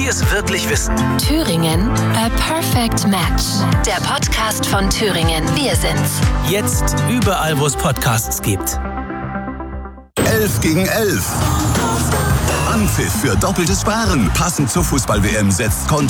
es wirklich wissen. Thüringen, a perfect match. Der Podcast von Thüringen. Wir sind's. Jetzt überall, wo es Podcasts gibt. 11 gegen 11. Anpfiff für doppeltes Sparen. Passend zur Fußball-WM setzt Konto